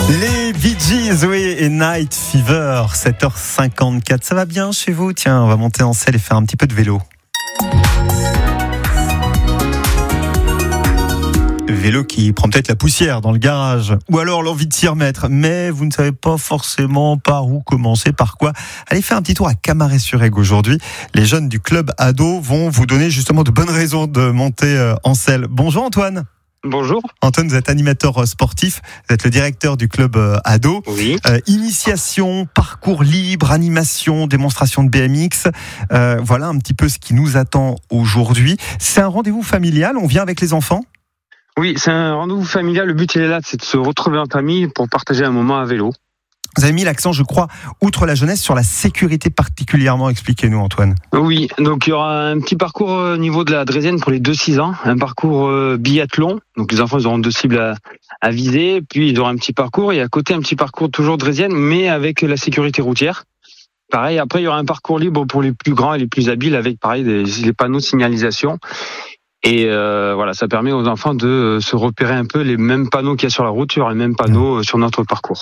Les Bee Gees, oui, et Night Fever, 7h54. Ça va bien chez vous? Tiens, on va monter en selle et faire un petit peu de vélo. Vélo qui prend peut-être la poussière dans le garage, ou alors l'envie de s'y remettre, mais vous ne savez pas forcément par où commencer, par quoi. Allez faire un petit tour à Camaret-sur-Aigle aujourd'hui. Les jeunes du club ado vont vous donner justement de bonnes raisons de monter en selle. Bonjour Antoine. Bonjour. Antoine, vous êtes animateur sportif, vous êtes le directeur du club ado. Oui. Initiation, parcours libre, animation, démonstration de BMX. Voilà un petit peu ce qui nous attend aujourd'hui. C'est un rendez-vous familial, on vient avec les enfants ? Oui, c'est un rendez-vous familial. Le but, il est là, c'est de se retrouver en famille pour partager un moment à vélo. Vous avez mis l'accent, je crois, outre la jeunesse, sur la sécurité particulièrement. Expliquez-nous, Antoine. Oui, donc il y aura un petit parcours au niveau de la Drésienne pour les 2-6 ans, un parcours biathlon. Donc les enfants, ils auront 2 cibles à viser, puis ils auront un petit parcours, et à côté, un petit parcours toujours Drésienne, mais avec la sécurité routière. Pareil, après, il y aura un parcours libre pour les plus grands et les plus habiles, avec, pareil, les panneaux de signalisation. Et voilà, ça permet aux enfants de se repérer un peu les mêmes panneaux qu'il y a sur la route, sur les mêmes panneaux sur notre parcours.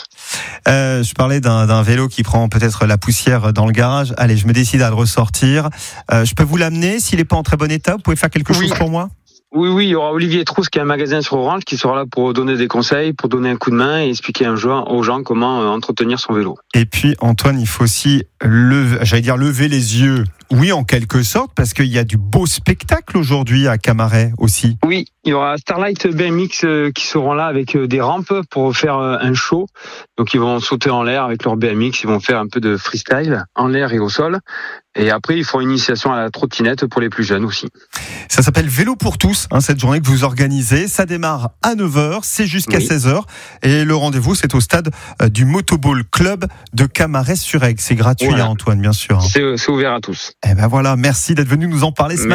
Je parlais d'un vélo qui prend peut-être la poussière dans le garage. Allez, je me décide à le ressortir. Je peux vous l'amener s'il n'est pas en très bon état? Vous pouvez faire quelque chose pour moi? Oui, il y aura Olivier Trousse qui a un magasin sur Orange qui sera là pour donner des conseils, pour donner un coup de main et expliquer aux gens comment entretenir son vélo. Et puis Antoine, il faut aussi lever les yeux. Oui, en quelque sorte, parce qu'il y a du beau spectacle aujourd'hui à Camaret aussi. Oui, il y aura Starlight BMX qui seront là avec des rampes pour faire un show. Donc ils vont sauter en l'air avec leur BMX, ils vont faire un peu de freestyle en l'air et au sol. Et après, ils font une initiation à la trottinette pour les plus jeunes aussi. Ça s'appelle Vélo pour tous, cette journée que vous organisez. Ça démarre à 9h, c'est jusqu'à 16h. Et le rendez-vous, c'est au stade du Motoball Club de Camaret-sur-Aigle. C'est gratuit, voilà. Antoine, bien sûr. C'est ouvert à tous. Eh ben voilà, merci d'être venu nous en parler ce matin.